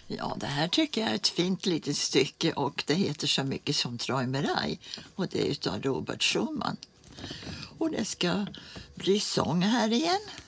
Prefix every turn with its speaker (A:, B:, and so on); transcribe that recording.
A: Ja, det här tycker jag är ett fint litet stycke och det heter så mycket som Träumerei och det är utav Robert Schumann. Och det ska bli sång här igen.